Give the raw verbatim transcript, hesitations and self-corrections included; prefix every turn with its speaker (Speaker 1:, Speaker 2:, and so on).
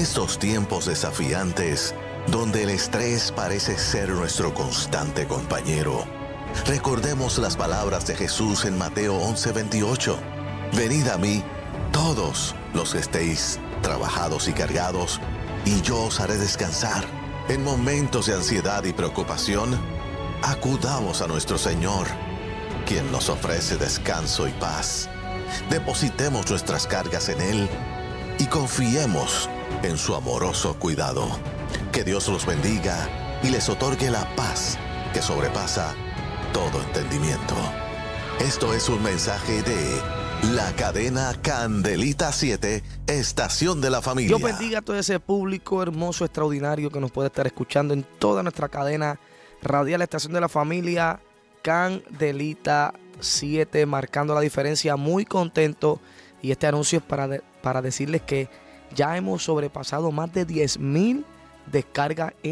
Speaker 1: estos tiempos desafiantes, donde el estrés parece ser nuestro constante compañero, recordemos las palabras de Jesús en Mateo once veintiocho. Venid a mí, todos los que estéis trabajados y cargados, y yo os haré descansar. En momentos de ansiedad y preocupación, acudamos a nuestro Señor, quien nos ofrece descanso y paz. Depositemos nuestras cargas en Él y confiemos en su amoroso cuidado. Que Dios los bendiga y les otorgue la paz que sobrepasa todo entendimiento. Esto es un mensaje de la cadena Candelita siete, Estación de la Familia.
Speaker 2: Dios bendiga a todo ese público hermoso, extraordinario que nos puede estar escuchando en toda nuestra cadena radial, Estación de la Familia, Candelita siete, marcando la diferencia. Muy contento, y este anuncio es para, de, para decirles que ya hemos sobrepasado más de diez mil descargas en